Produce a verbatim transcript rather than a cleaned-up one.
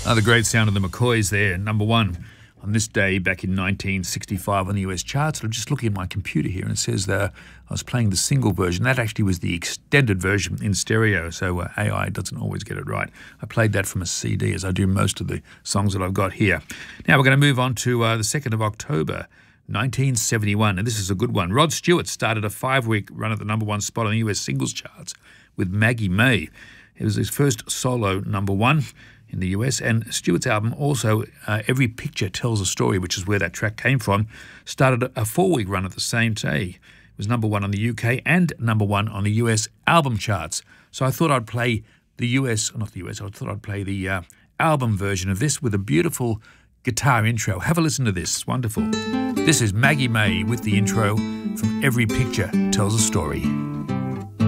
Oh, the great sound of the McCoys there, number one on this day back in nineteen sixty-five on the U S charts. I'm just looking at my computer here and it says that I was playing the single version. That actually was the extended version in stereo, so uh, A I doesn't always get it right. I played that from a C D, as I do most of the songs that I've got here. Now we're going to move on to uh, the second of October, nineteen seventy-one, and this is a good one. Rod Stewart started a five-week run at the number one spot on the U S singles charts with Maggie May. It was his first solo number one in the U S, and Stewart's album also, uh, Every Picture Tells a Story, which is where that track came from, started a four-week run at the same day. It was number one on the U K and number one on the U S album charts. So I thought I'd play the U S, not the U S, I thought I'd play the uh, album version of this with a beautiful guitar intro. Have a listen to this, it's wonderful. This is Maggie May with the intro from Every Picture Tells a Story.